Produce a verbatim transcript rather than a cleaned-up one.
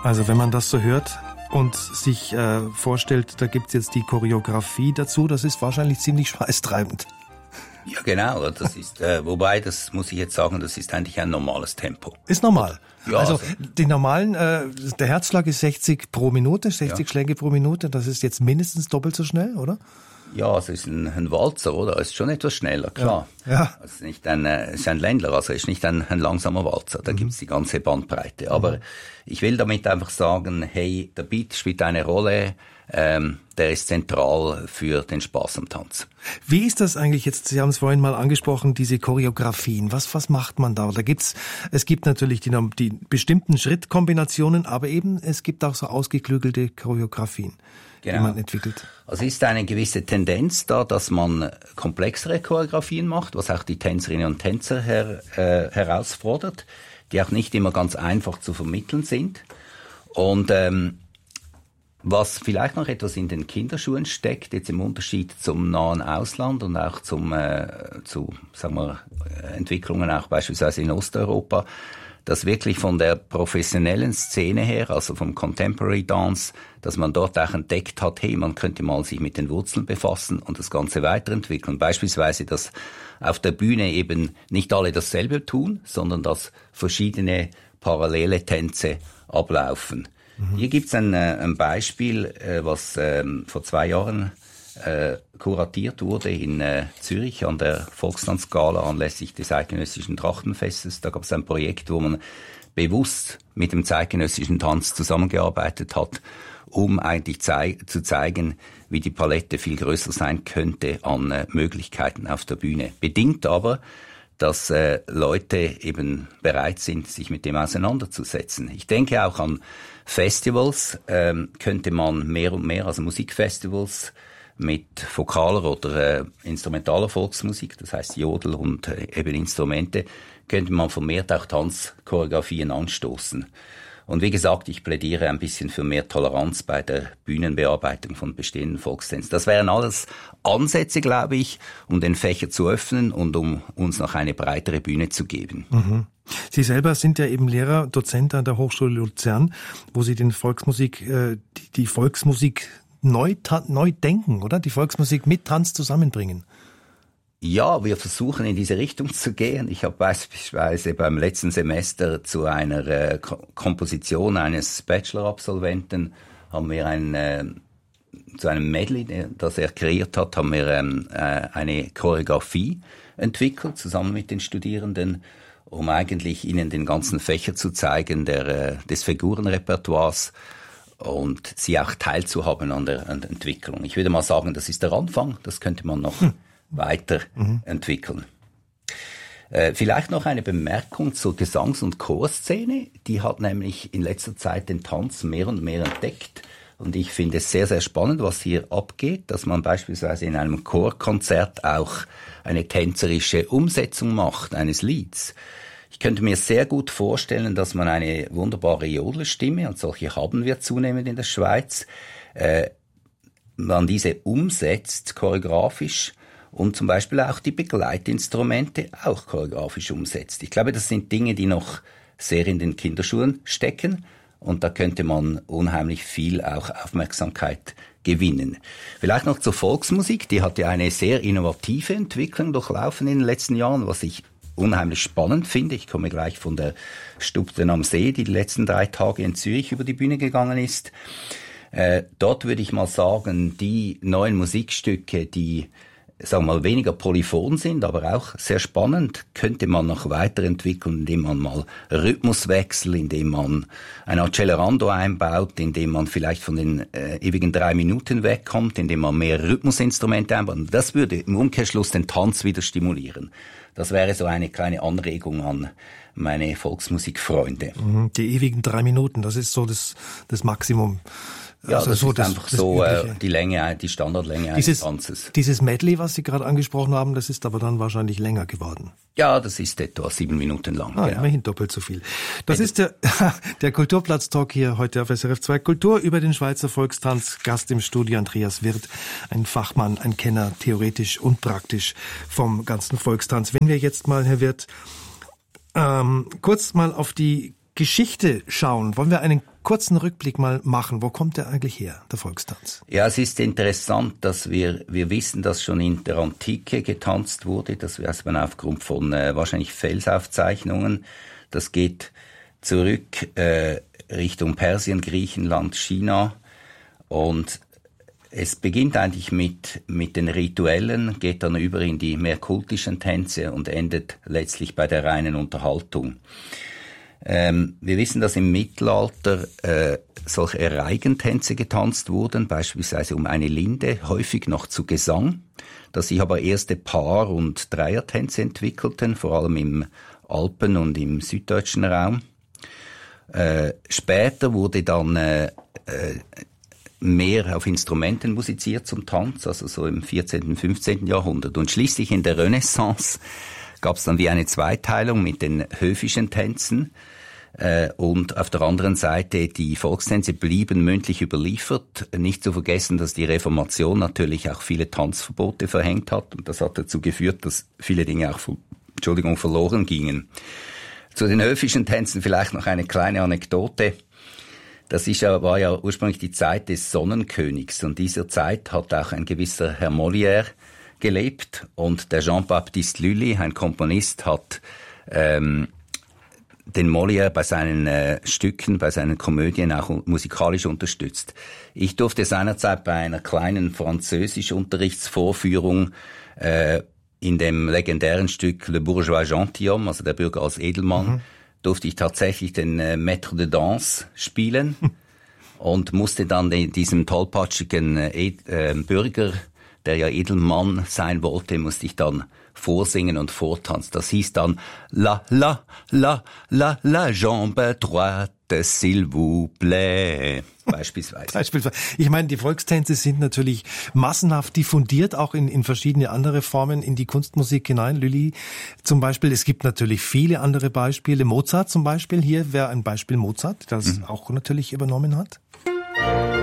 Also wenn man das so hört und sich äh, vorstellt, da gibt's jetzt die Choreografie dazu, das ist wahrscheinlich ziemlich schweißtreibend. Ja, genau. Das ist, äh, wobei, das muss ich jetzt sagen, das ist eigentlich ein normales Tempo. Ist normal. Ja, also, also die normalen, äh, der Herzschlag ist sechzig pro Minute, sechzig ja. Schläge pro Minute. Das ist jetzt mindestens doppelt so schnell, oder? Ja, es ist ein, ein Walzer, oder? Es ist schon etwas schneller, klar. Ja. ja. Es ist nicht ein, es ist ein Ländler, also es ist nicht ein, ein langsamer Walzer. Da mhm. gibt's die ganze Bandbreite. Aber mhm. ich will damit einfach sagen, hey, der Beat spielt eine Rolle. Ähm, der ist zentral für den Spaß am Tanz. Wie ist das eigentlich jetzt? Sie haben es vorhin mal angesprochen, diese Choreografien. Was, was macht man da? Da gibt's, es gibt natürlich die, die bestimmten Schrittkombinationen, aber eben es gibt auch so ausgeklügelte Choreografien, genau. die man entwickelt. Also ist eine gewisse Tendenz da, dass man komplexere Choreografien macht, was auch die Tänzerinnen und Tänzer her, äh, herausfordert, die auch nicht immer ganz einfach zu vermitteln sind. Und ähm, was vielleicht noch etwas in den Kinderschuhen steckt, jetzt im Unterschied zum nahen Ausland und auch zum, äh, zu, sagen wir, Entwicklungen auch beispielsweise in Osteuropa, dass wirklich von der professionellen Szene her, also vom Contemporary Dance, dass man dort auch entdeckt hat, hey, man könnte mal sich mit den Wurzeln befassen und das Ganze weiterentwickeln. Beispielsweise, dass auf der Bühne eben nicht alle dasselbe tun, sondern dass verschiedene parallele Tänze ablaufen. Mhm. Hier gibt's ein, ein Beispiel, was ähm, vor zwei Jahren äh, kuratiert wurde in äh, Zürich an der Volkstanzgala anlässlich des Eidgenössischen Trachtenfestes. Da gab es ein Projekt, wo man bewusst mit dem zeitgenössischen Tanz zusammengearbeitet hat, um eigentlich zei- zu zeigen, wie die Palette viel größer sein könnte an äh, Möglichkeiten auf der Bühne. Bedingt aber, dass äh, Leute eben bereit sind, sich mit dem auseinanderzusetzen. Ich denke auch an Festivals, ähm, könnte man mehr und mehr, also Musikfestivals mit vokaler oder äh, instrumentaler Volksmusik, das heißt Jodel und äh, eben Instrumente, könnte man vermehrt auch Tanzchoreografien anstoßen. Und wie gesagt, ich plädiere ein bisschen für mehr Toleranz bei der Bühnenbearbeitung von bestehenden Volkstänzen. Das wären alles Ansätze, glaube ich, um den Fächer zu öffnen und um uns noch eine breitere Bühne zu geben. Mhm. Sie selber sind ja eben Lehrer, Dozent an der Hochschule Luzern, wo Sie den Volksmusik, äh, die, die Volksmusik neu, ta- neu denken, oder? Die Volksmusik mit Tanz zusammenbringen. Ja, wir versuchen in diese Richtung zu gehen. Ich habe beispielsweise beim letzten Semester zu einer äh, Ko- Komposition eines Bachelor-Absolventen haben wir ein, äh, zu einem Medley, das er kreiert hat, haben wir ähm, äh, eine Choreografie entwickelt, zusammen mit den Studierenden, um eigentlich ihnen den ganzen Fächer zu zeigen, der, äh, des Figurenrepertoires und sie auch teilzuhaben an der, an der Entwicklung. Ich würde mal sagen, das ist der Anfang, das könnte man noch hm. weiterentwickeln. Mhm. Äh, vielleicht noch eine Bemerkung zur Gesangs- und Chorszene. Die hat nämlich in letzter Zeit den Tanz mehr und mehr entdeckt. Und ich finde es sehr, sehr spannend, was hier abgeht, dass man beispielsweise in einem Chorkonzert auch eine tänzerische Umsetzung macht eines Lieds. Ich könnte mir sehr gut vorstellen, dass man eine wunderbare Jodelstimme, und solche haben wir zunehmend in der Schweiz, äh, man diese umsetzt choreografisch und zum Beispiel auch die Begleitinstrumente auch choreografisch umsetzt. Ich glaube, das sind Dinge, die noch sehr in den Kinderschuhen stecken und da könnte man unheimlich viel auch Aufmerksamkeit gewinnen. Vielleicht noch zur Volksmusik, die hat ja eine sehr innovative Entwicklung durchlaufen in den letzten Jahren, was ich unheimlich spannend finde. Ich komme gleich von der Stubten am See, die die letzten drei Tage in Zürich über die Bühne gegangen ist. Äh, dort würde ich mal sagen, die neuen Musikstücke, die, sagen wir mal, weniger polyphon sind, aber auch sehr spannend, könnte man noch weiterentwickeln, indem man mal Rhythmuswechsel, indem man ein Accelerando einbaut, indem man vielleicht von den äh, ewigen drei Minuten wegkommt, indem man mehr Rhythmusinstrumente einbaut. Das würde im Umkehrschluss den Tanz wieder stimulieren. Das wäre so eine kleine Anregung an meine Volksmusikfreunde. Die ewigen drei Minuten, das ist so das, das Maximum. Ja, also das so ist das, einfach das so Übliche. äh, die Länge, die Standardlänge dieses, eines Tanzes. Dieses Medley, was Sie gerade angesprochen haben, das ist aber dann wahrscheinlich länger geworden. Ja, das ist etwa sieben Minuten lang. Ah, genau. Immerhin doppelt so viel. Das ist der, der Kulturplatz-Talk hier heute auf S R F zwei Kultur über den Schweizer Volkstanz. Gast im Studio Andreas Wirth, ein Fachmann, ein Kenner, theoretisch und praktisch vom ganzen Volkstanz. Wenn wir jetzt mal, Herr Wirth, ähm, kurz mal auf die Geschichte schauen, wollen wir einen kurzen Rückblick mal machen. Wo kommt der eigentlich her, der Volkstanz? Ja, es ist interessant, dass wir, wir wissen, dass schon in der Antike getanzt wurde. Das weiß man aufgrund von äh, wahrscheinlich Felsaufzeichnungen. Das geht zurück äh, Richtung Persien, Griechenland, China. Und es beginnt eigentlich mit, mit den Rituellen, geht dann über in die mehr kultischen Tänze und endet letztlich bei der reinen Unterhaltung. Ähm, wir wissen, dass im Mittelalter äh, solche Reigentänze getanzt wurden, beispielsweise um eine Linde, häufig noch zu Gesang, dass sich aber erste Paar- und Dreiertänze entwickelten, vor allem im Alpen- und im süddeutschen Raum. Äh, später wurde dann äh, äh, mehr auf Instrumenten musiziert zum Tanz, also so im vierzehnten, fünfzehnten Jahrhundert. Und schließlich in der Renaissance gab es dann wie eine Zweiteilung mit den höfischen Tänzen. Äh, und auf der anderen Seite, die Volkstänze blieben mündlich überliefert. Nicht zu vergessen, dass die Reformation natürlich auch viele Tanzverbote verhängt hat. Und das hat dazu geführt, dass viele Dinge auch, Entschuldigung, verloren gingen. Zu den höfischen Tänzen vielleicht noch eine kleine Anekdote. Das ist ja, war ja ursprünglich die Zeit des Sonnenkönigs. Und dieser Zeit hat auch ein gewisser Herr Molière gelebt. Und der Jean-Baptiste Lully, ein Komponist, hat ähm, den Molière bei seinen äh, Stücken, bei seinen Komödien auch musikalisch unterstützt. Ich durfte seinerzeit bei einer kleinen Französischunterrichtsvorführung äh, in dem legendären Stück Le Bourgeois Gentilhomme, also der Bürger als Edelmann, mhm. durfte ich tatsächlich den äh, Maître de Danse spielen und musste dann den, diesem tollpatschigen äh, äh, Bürger, der ja Edelmann sein wollte, musste ich dann vorsingen und vortanzen. Das hieß dann La, la, la, la, la jambe droite, s'il vous plaît. Beispielsweise. Beispielsweise. Ich meine, die Volkstänze sind natürlich massenhaft diffundiert, auch in, in verschiedene andere Formen in die Kunstmusik hinein. Lully zum Beispiel. Es gibt natürlich viele andere Beispiele. Mozart zum Beispiel. Hier wäre ein Beispiel Mozart, das mhm. auch natürlich übernommen hat.